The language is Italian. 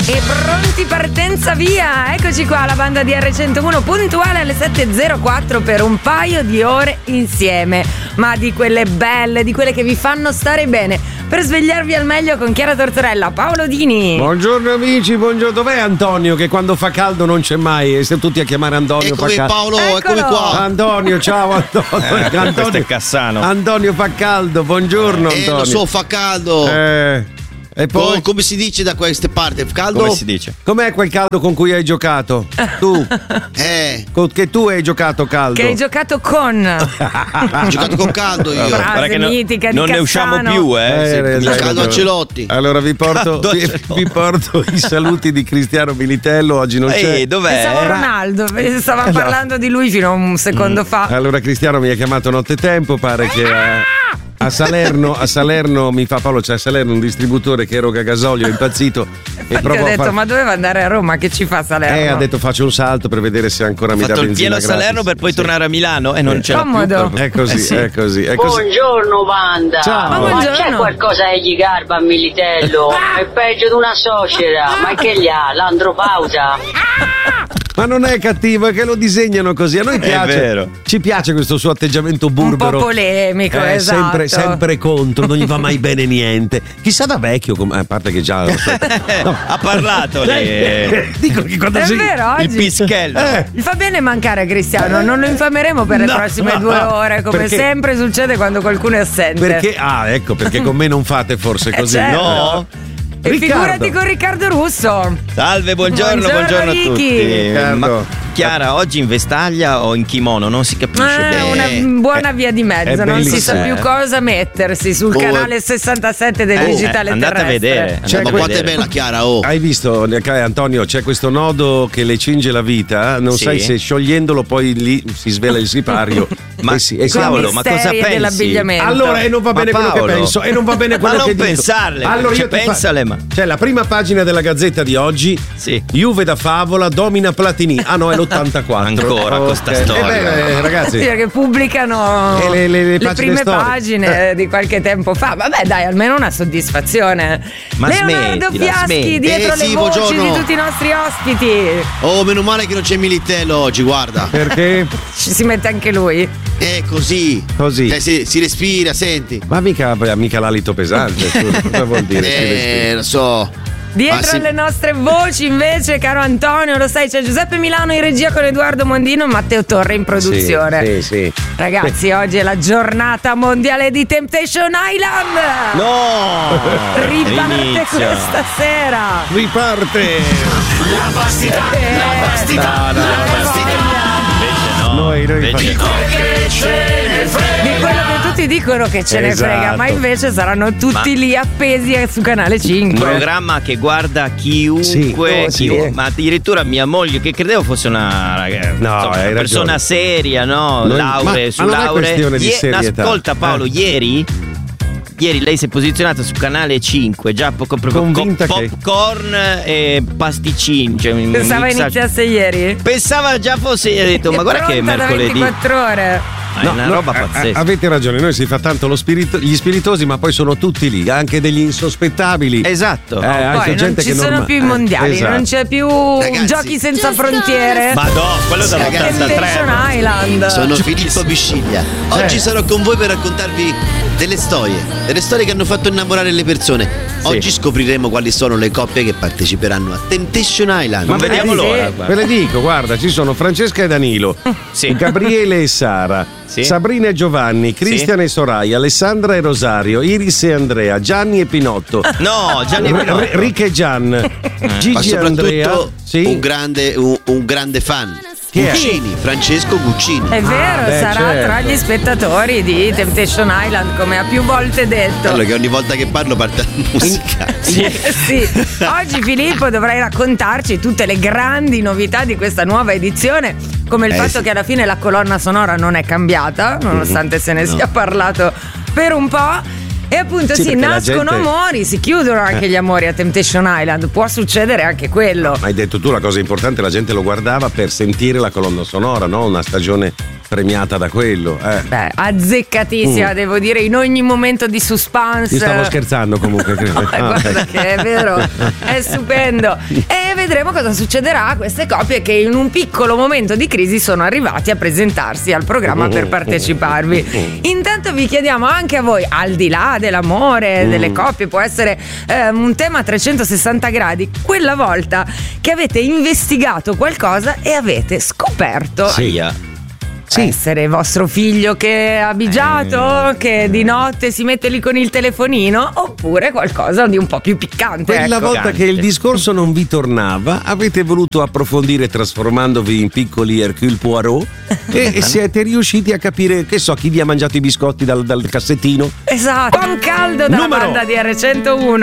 E pronti, partenza via! Eccoci qua, la banda di R101 puntuale alle 7.04 per un paio di ore insieme. Ma di quelle belle, di quelle che vi fanno stare bene. Per svegliarvi al meglio con Chiara Tortorella, Paolo Dini. Buongiorno amici, buongiorno. Dov'è Antonio che quando fa caldo non c'è mai? E siamo tutti a chiamare Antonio. Eccomi Paolo, eccomi qua. Antonio, ciao Antonio. Antonio, questo è Cassano. Antonio fa caldo, buongiorno Antonio. Lo so, fa caldo. E poi come si dice da queste parti? Caldo? Come si dice? Com'è quel caldo con cui hai giocato? Tu? Che tu hai giocato caldo? Che hai giocato con? Ho giocato con caldo io. Frase mitica di non ne Cassano. usciamo più, Caldo Ancelotti. Allora vi porto i saluti di Cristiano Militello. Oggi non c'è. Dov'è? Pensavo Ronaldo, stavamo parlando di lui fino a un secondo fa. Allora Cristiano mi ha chiamato nottetempo, pare che a Salerno mi fa Paolo, c'è a Salerno un distributore che eroga gasolio, è impazzito. E ho detto, ma doveva andare a Roma, che ci fa Salerno? Ha detto faccio un salto per vedere se ancora mi dà benzina. Ha fatto il pieno a Salerno per poi tornare a Milano e non c'era comodo. più. È così. Buongiorno banda. Ciao. Ma c'è qualcosa che gli garba a Militello? È peggio di una suocera. Ma che gli ha? L'andropausa? Ma non è cattivo, è che lo disegnano così. A noi piace. È vero. Ci piace questo suo atteggiamento burbero. Un po' polemico, esatto. Sempre contro, non gli va mai bene niente. Chissà da vecchio, a parte che già ha parlato lì. Dico che quando è vero, oggi il pischello. Gli fa bene mancare a Cristiano. Non lo infameremo per le prossime 2 ore, come sempre succede quando qualcuno è assente. Perché? Perché con me non fate forse così. Certo. No. E figurati con Riccardo Russo. Salve, buongiorno a tutti. Ma Chiara, oggi in vestaglia o in kimono? Non si capisce bene. Una buona via di mezzo, non si sa più cosa mettersi sul canale 67 del digitale andate terrestre. A vedere. Ma quanto è bella Chiara, Hai visto, Antonio, c'è questo nodo che le cinge la vita, non sai se sciogliendolo poi lì si svela il sipario. Ma cavolo, ma cosa pensi? Dell'abbigliamento. Allora, non va bene quello che penso, e non va bene quello che dico. Ma non pensarle, allora pensale, ma. C'è la prima pagina della Gazzetta di oggi. Sì. Juve da favola domina Platini. Ah no, è l'84. Ancora questa storia. Ragazzi, che pubblicano le prime pagine di qualche tempo fa. Vabbè, dai, almeno una soddisfazione. Ma Leonardo Fiaschi dietro le voci di tutti i nostri ospiti. Oh, meno male che non c'è Militello oggi, guarda. Perché? Ci si mette anche lui. Così. Si respira, senti. Ma mica l'alito pesante. Cosa vuol dire? Lo so. Dietro alle nostre voci invece, caro Antonio, lo sai, c'è Giuseppe Milano in regia con Edoardo Mondino e Matteo Torre in produzione. Sì. Ragazzi, oggi è la giornata mondiale di Temptation Island. No! Riparte questa sera. Riparte. La vastità. Noi dico che ce ne frega. Di quello che tutti dicono che ce ne frega, ma invece saranno tutti lì appesi su Canale 5. Un programma che guarda chiunque, ma addirittura mia moglie, che credevo fosse una persona seria, no? Lauree su lauree. Ascolta Paolo, ieri lei si è posizionata su Canale 5 già proprio con popcorn e pasticcini. Pensava iniziasse ieri? Pensava già fosse, ha detto, ma guarda che è mercoledì. 24 ore. È una roba pazzesca. Avete ragione, noi si fa tanto gli spiritosi, ma poi sono tutti lì, anche degli insospettabili. Esatto. Poi non ci sono più i mondiali, esatto. Non c'è più Giochi senza frontiere. Ma no, quello dall'83. Temptation Island. Sono Filippo Bisciglia. Oggi sarò con voi per raccontarvi delle storie che hanno fatto innamorare le persone. Oggi scopriremo quali sono le coppie che parteciperanno a Temptation Island. Ma vediamo l'ora. Ve le dico, guarda, ci sono Francesca e Danilo, Gabriele e Sara, Sabrina e Giovanni, Cristian e Soraya, Alessandra e Rosario, Iris e Andrea, Gianni e Pinotto. No, Gianni e Pinotto. Rick e Gian, Gigi e Andrea. Un grande fan. Guccini, Francesco Guccini. È vero, sarà tra gli spettatori di Temptation Island, come ha più volte detto. Allora che ogni volta che parlo parte la musica. Sì. Oggi Filippo dovrai raccontarci tutte le grandi novità di questa nuova edizione, come il fatto che alla fine la colonna sonora non è cambiata, nonostante se ne sia parlato per un po'. E appunto sì, nascono amori, si chiudono anche gli amori a Temptation Island, può succedere anche quello. Ma hai detto tu la cosa importante, la gente lo guardava per sentire la colonna sonora, no? Una stagione premiata da quello. Beh, azzeccatissima, devo dire, in ogni momento di suspense. Io stavo scherzando comunque. Guarda che è vero, è stupendo. E vedremo cosa succederà a queste coppie che in un piccolo momento di crisi sono arrivati a presentarsi al programma per parteciparvi. Intanto vi chiediamo anche a voi, al di là dell'amore, delle coppie, può essere un tema a 360 gradi, quella volta che avete investigato qualcosa e avete scoperto essere vostro figlio che è abigiato, che di notte si mette lì con il telefonino, oppure qualcosa di un po' più piccante. Quella volta che il discorso non vi tornava, avete voluto approfondire trasformandovi in piccoli Hercule Poirot e siete riusciti a capire, che so, chi vi ha mangiato i biscotti dal cassettino. Esatto, con caldo dalla banda di R101.